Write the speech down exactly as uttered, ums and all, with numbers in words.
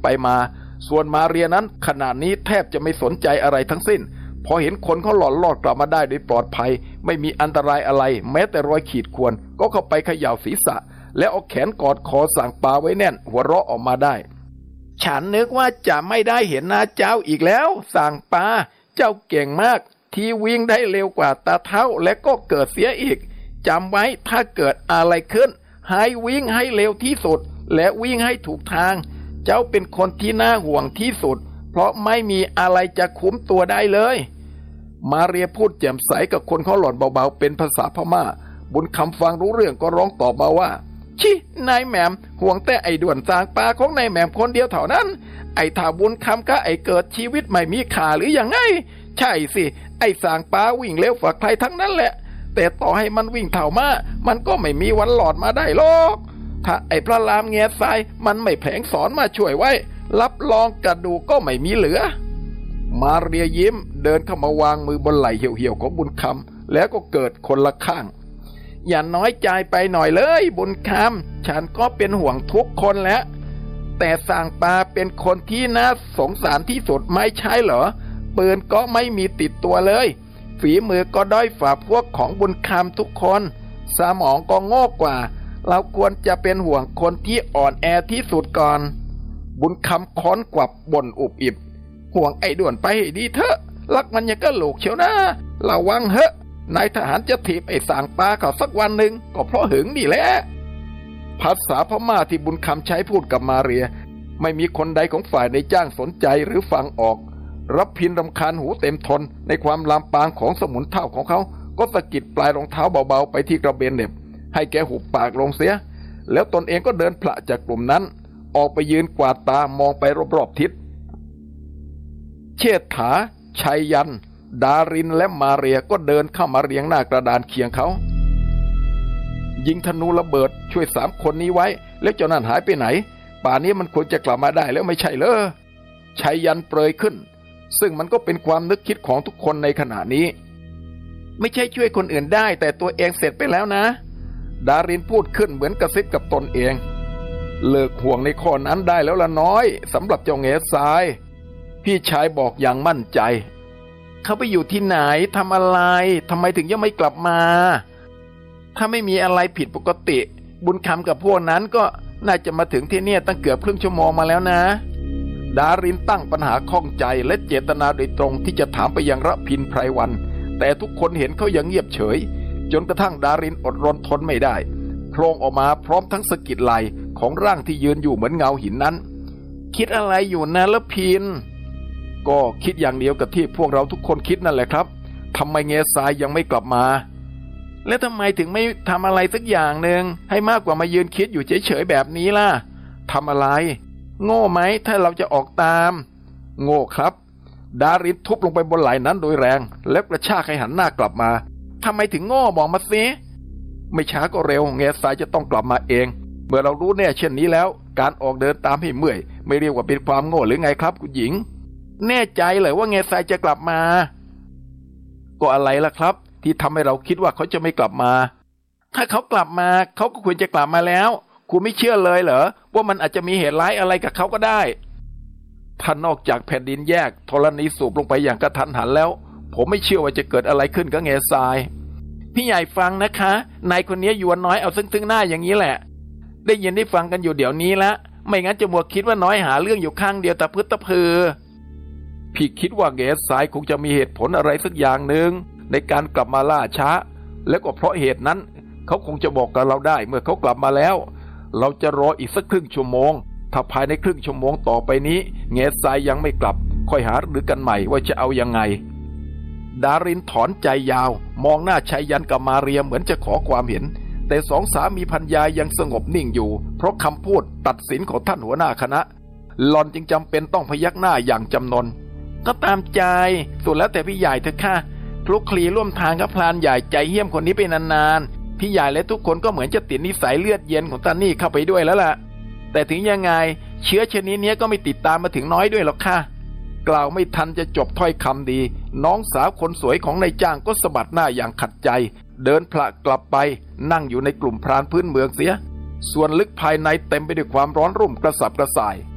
ไปมาส่วนมาเรียนั้นขณะนี้แทบจะไม่สนใจอะไรทั้งสิ้นพอเห็นคนเขาหลอนรอดกลับมาได้โดยปลอดภัยไม่มีอันตรายอะไรแม้แต่รอยขีดข่วนก็เข้าไปเขย่าศีรษะแล้วเอาแขนกอดคอสั่งปาไว้แน่นหัวเราะออกมาได้ฉันนึกว่าจะไม่ได้เห็นหน้าเจ้าอีกแล้วสั่งปาเจ้าเก่งมากที่วิ่งได้เร็วกว่าตาเท่าและก็เกิดเสียอีกจำไว้ถ้าเกิดอะไรขึ้นให้วิ่งให้เร็วที่สุดและวิ่งให้ถูกทางเจ้าเป็นคนที่น่าห่วงที่สุดเพราะไม่มีอะไรจะคุ้มตัวได้เลยมาเรียพูดแจ่มใสกับคนเขาหล่อนเบาๆเป็นภาษาพม่าบุญคำฟังรู้เรื่องก็ร้องตอบมาว่าชินายแหม่มห่วงแต่ไอ้ด่วนสางปลาของนายแหม่มคนเดียวเท่านั้นไอ้ถ้าบุญคำก็ไอ้เกิดชีวิตไม่มีค่าหรือยังไงใช่สิไอ้สางปลาวิ่งเร็วกว่าใครทั้งนั้นแหละแต่ต่อให้มันวิ่งเท่ามามันก็ไม่มีวันหลอดมาได้หรอกถ้าไอ้พระรามเงียทรายมันไม่แผลงสอนมาช่วยไว้รับรองกระดูกก็ไม่มีเหลือมาเรียยิ้มเดินเข้ามาวางมือบนไหล่เหี่ยวๆของบุญคำแล้วก็เกิดคนละข้างอย่าน้อยใจไปหน่อยเลยบุญคำฉันก็เป็นห่วงทุกคนแล้วแต่สางปาเป็นคนที่น่าสงสารที่สุดไม่ใช่เหรอปืนก็ไม่มีติดตัวเลยฝีมือก็ด้อยฝ่าพวกของบุญคำทุกคนสมองก็โง่กว่าเราควรจะเป็นห่วงคนที่อ่อนแอที่สุดก่อนบุญคำค้อนกวับบ่นอุบอิบห่วงไอ้ด่วนไปให้ดีเถอะรักมันยังก็ลูกเชียวนะระวังเถอะนายทหารจะถีบไอ้สางปลาเขาสักวันหนึ่งก็เพราะหึงนี่แหละภาษาพม่าที่บุญคำใช้พูดกับมาเรียไม่มีคนใดของฝ่ายในจ้างสนใจหรือฟังออกรับพินรำคาญหูเต็มทนในความลามปางของสมุนเท่าของเขาก็สะกิดปลายรองเท้าเบาๆไปที่กระเบนเหน็บให้แกหุบปากลงเสียแล้วตนเองก็เดินพละจากกลุ่มนั้นออกไปยืนกวาดตามองไปรอบๆทิศเชษฐาชัยยันดารินและมาเรียก็เดินเข้ามาเรียงหน้ากระดานเคียงเขายิงธนูระเบิดช่วยสามคนนี้ไว้แล้วเจ้านั่นหายไปไหนป่านนี้มันควรจะกลับมาได้แล้วไม่ใช่เหรอชัยยันเปรยขึ้นซึ่งมันก็เป็นความนึกคิดของทุกคนในขณะนี้ไม่ใช่ช่วยคนอื่นได้แต่ตัวเองเสร็จไปแล้วนะดารินพูดขึ้นเหมือนกระซิบกับตนเองเลิกห่วงในข้อนั้นได้แล้วละน้อยสำหรับเจ้าเหงสายพี่ชายบอกอย่างมั่นใจเขาไปอยู่ที่ไหนทำอะไรทำไมถึงยังไม่กลับมาถ้าไม่มีอะไรผิดปกติบุญคำกับพวกนั้นก็น่าจะมาถึงที่นี่ตั้งเกือบครึ่งชั่วโมงมาแล้วนะดารินตั้งปัญหาข้องใจและเจตนาโดยตรงที่จะถามไปยังระพินไพรวันแต่ทุกคนเห็นเขายังเงียบเฉยจนกระทั่งดารินอดรนทนไม่ได้โผล่ออกมาพร้อมทั้งสะกิดไหล่ของร่างที่ยืนอยู่เหมือนเงาหินนั้นคิดอะไรอยู่นะระพินก็คิดอย่างเดียวกับที่พวกเราทุกคนคิดนั่นแหละครับทำไมเงซายยังไม่กลับมาและทำไมถึงไม่ทำอะไรสักอย่างหนึ่งให้มากกว่ามายืนคิดอยู่เฉยๆแบบนี้ล่ะทำอะไรโง่ไหมถ้าเราจะออกตามโง่ครับดารินทุบลงไปบนไหล่นั้นโดยแรงแล้วกระชากให้หันหน้ากลับมาทำไมถึงโง่บอกมาสิไม่ช้าก็เร็วเงซายจะต้องกลับมาเองเมื่อเรารู้แน่เช่นนี้แล้วการออกเดินตามให้เมื่อยไม่เรียกว่าเป็นความโง่หรือไงครับคุณหญิงแน่ใจเลยว่าเงซายจะกลับมาก็อะไรล่ะครับที่ทำให้เราคิดว่าเขาจะไม่กลับมาถ้าเขากลับมาเขาก็ควรจะกลับมาแล้วคุณไม่เชื่อเลยเหรอว่ามันอาจจะมีเหตุร้ายอะไรกับเขาก็ได้ถ้านอกจากแผ่นดินแยกธรณีสูบลงไปอย่างกระทันหันแล้วผมไม่เชื่อว่าจะเกิดอะไรขึ้นกับเงซายพี่ใหญ่ฟังนะคะนายคนนี้ยวนน้อยเอาซึ่งซึ่งหน้าอย่างนี้แหละได้ยินได้ฟังกันอยู่เดี๋ยวนี้ละไม่งั้นจะมัวคิดว่าน้อยหาเรื่องอยู่ข้างเดียวแต่พึ่ตะพือพี่คิดว่าเงซายคงจะมีเหตุผลอะไรสักอย่างหนึ่งในการกลับมาล่าช้าและก็เพราะเหตุนั้นเขาคงจะบอกกับเราได้เมื่อเขากลับมาแล้วเราจะรออีกสักครึ่งชั่วโมงถ้าภายในครึ่งชั่วโมงต่อไปนี้เงซายยังไม่กลับค่อยหารือกันใหม่ว่าจะเอายังไงดารินถอนใจยาวมองหน้าชัยยันกับมาเรียเหมือนจะขอความเห็นแต่สองสามีภรรยายังสงบนิ่งอยู่เพราะคำพูดตัดสินของท่านหัวหน้าคณะหล่อนจึงจำเป็นต้องพยักหน้าอย่างจำนนก็ตามใจสุดแล้วแต่พี่ใหญ่เถอะค่ะคลุกคลีร่วมทางกับพลานใหญ่ใจเหี้ยมคนนี้ไปนานๆพี่ใหญ่และทุกคนก็เหมือนจะติดนิสัยเลือดเย็นของตานี่เข้าไปด้วยแล้วล่ะแต่ถึงยังไงเชื้อชนิดนี้ก็ไม่ติดตามมาถึงน้อยด้วยหรอกค่ะกล่าวไม่ทันจะจบถ้อยคำดีน้องสาวคนสวยของนายจ้างก็สะบัดหน้าอย่างขัดใจเดินพละกลับไปนั่งอยู่ในกลุ่มพรานพื้นเมืองเสียส่วนลึกภายในเต็มไปด้วยความร้อนรุ่มกระสับกระส่าย